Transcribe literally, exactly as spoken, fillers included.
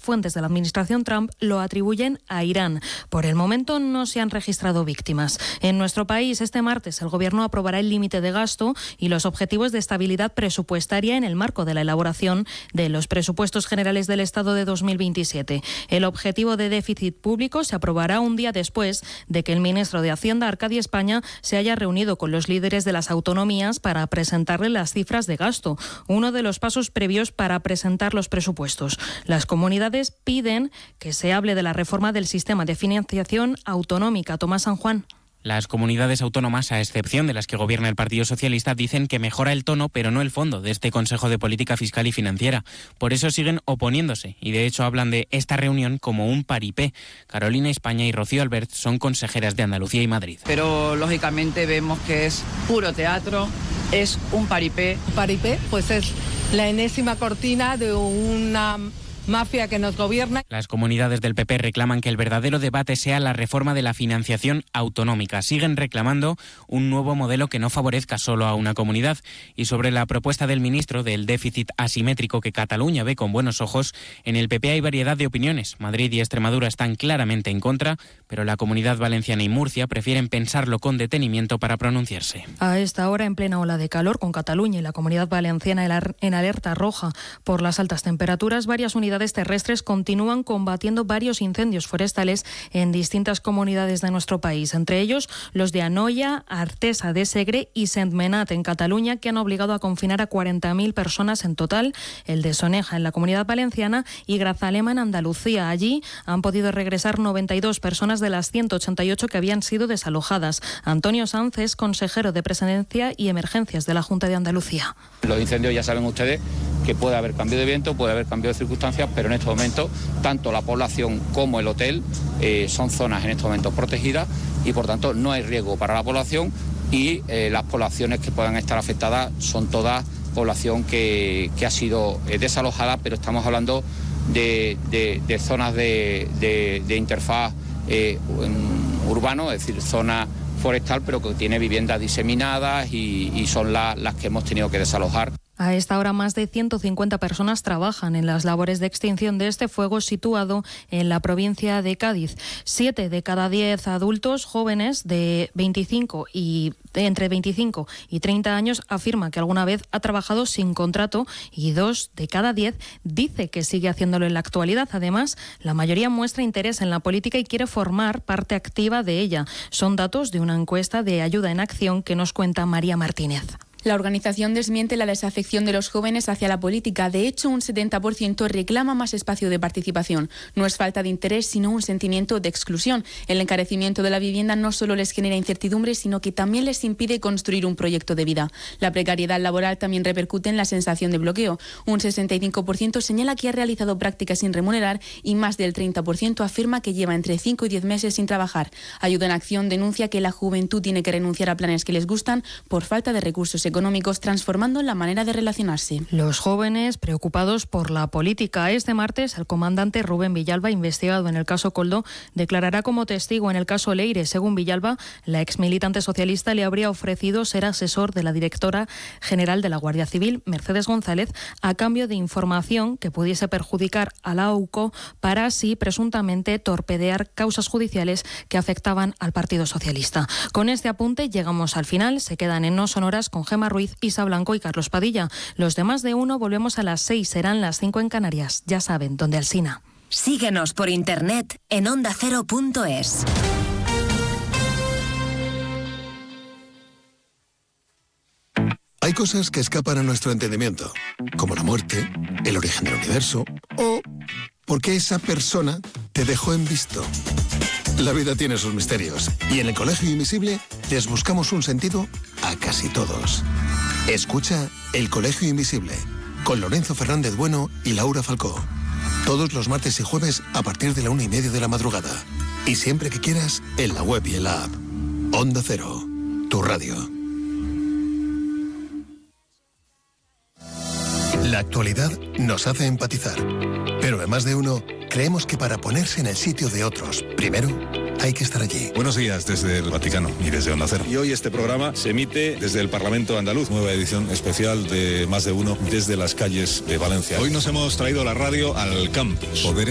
fuentes de la administración Trump lo atribuyen a Irán. Por el momento no se han registrado víctimas. En nuestro país, este martes, el Gobierno aprobará el límite de gasto y los objetivos de estabilidad presupuestaria en el marco de la elaboración de los presupuestos generales del Estado de dos mil veintisiete. El objetivo de déficit público se aprobará un día después de que el ministro de Hacienda, Arcadio España, se haya reunido con los líderes de las autonomías para presentarle las cifras de gasto, uno de los pasos previos para presentar los presupuestos. Las comunidades piden que se hable de la reforma del sistema de financiación autonómica. Tomás San Juan. Las comunidades autónomas, a excepción de las que gobierna el Partido Socialista, dicen que mejora el tono, pero no el fondo, de este Consejo de Política Fiscal y Financiera. Por eso siguen oponiéndose y, de hecho, hablan de esta reunión como un paripé. Carolina España y Rocío Albert son consejeras de Andalucía y Madrid. Pero, lógicamente, vemos que es puro teatro, es un paripé. Paripé, pues es la enésima cortina de una mafia que nos gobierna. Las comunidades del P P reclaman que el verdadero debate sea la reforma de la financiación autonómica. Siguen reclamando un nuevo modelo que no favorezca solo a una comunidad. Y sobre la propuesta del ministro del déficit asimétrico que Cataluña ve con buenos ojos, en el P P hay variedad de opiniones. Madrid y Extremadura están claramente en contra, pero la Comunidad Valenciana y Murcia prefieren pensarlo con detenimiento para pronunciarse. A esta hora, en plena ola de calor, con Cataluña y la Comunidad Valenciana en alerta roja por las altas temperaturas, varias unidades terrestres continúan combatiendo varios incendios forestales en distintas comunidades de nuestro país, entre ellos los de Anoia, Artesa de Segre y Sentmenat en Cataluña, que han obligado a confinar a cuarenta mil personas en total, el de Soneja en la Comunidad Valenciana y Grazalema en Andalucía. Allí han podido regresar noventa y dos personas de las ciento ochenta y ocho que habían sido desalojadas. Antonio Sanz es consejero de Presidencia y Emergencias de la Junta de Andalucía. Los incendios, ya saben ustedes que puede haber cambio de viento, puede haber cambio de circunstancias, pero en estos momentos tanto la población como el hotel eh, son zonas en estos momentos protegidas y por tanto no hay riesgo para la población y eh, las poblaciones que puedan estar afectadas son todas población que, que ha sido eh, desalojada, pero estamos hablando de, de, de zonas de, de, de interfaz eh, urbano, es decir, zona forestal, pero que tiene viviendas diseminadas y, y son la, las que hemos tenido que desalojar. A esta hora, más de ciento cincuenta personas trabajan en las labores de extinción de este fuego situado en la provincia de Cádiz. Siete de cada diez adultos jóvenes de veinticinco y de entre veinticinco y treinta años afirma que alguna vez ha trabajado sin contrato y dos de cada diez dice que sigue haciéndolo en la actualidad. Además, la mayoría muestra interés en la política y quiere formar parte activa de ella. Son datos de una encuesta de Ayuda en Acción que nos cuenta María Martínez. La organización desmiente la desafección de los jóvenes hacia la política. De hecho, un setenta por ciento reclama más espacio de participación. No es falta de interés, sino un sentimiento de exclusión. El encarecimiento de la vivienda no solo les genera incertidumbre, sino que también les impide construir un proyecto de vida. La precariedad laboral también repercute en la sensación de bloqueo. Un sesenta y cinco por ciento señala que ha realizado prácticas sin remunerar y más del treinta por ciento afirma que lleva entre cinco y diez meses sin trabajar. Ayuda en Acción denuncia que la juventud tiene que renunciar a planes que les gustan por falta de recursos económicos, transformando la manera de relacionarse. Los jóvenes preocupados por la política. Este martes, el comandante Rubén Villalba, investigado en el caso Coldo, declarará como testigo en el caso Leire. Según Villalba, la exmilitante socialista le habría ofrecido ser asesor de la directora general de la Guardia Civil, Mercedes González, a cambio de información que pudiese perjudicar a la AUCO para así presuntamente torpedear causas judiciales que afectaban al Partido Socialista. Con este apunte llegamos al final. Se quedan en No Sonoras con Gemma Ruiz, Isa Blanco y Carlos Padilla. Los demás de uno volvemos a las seis, serán las cinco en Canarias. Ya saben, donde Alsina. Síguenos por internet en onda cero punto es. Hay cosas que escapan a nuestro entendimiento, como la muerte, el origen del universo o por qué esa persona te dejó en visto. La vida tiene sus misterios y en el Colegio Invisible les buscamos un sentido a casi todos. Escucha El Colegio Invisible con Lorenzo Fernández Bueno y Laura Falcó. Todos los martes y jueves a partir de la una y media de la madrugada. Y siempre que quieras, en la web y en la app. Onda Cero, tu radio. La actualidad nos hace empatizar, pero además de uno, creemos que para ponerse en el sitio de otros, primero hay que estar allí. Buenos días desde el Vaticano y desde Onda Cero. Y hoy este programa se emite desde el Parlamento Andaluz, nueva edición especial de Más de Uno desde las calles de Valencia. Hoy nos hemos traído la radio al campus. Poder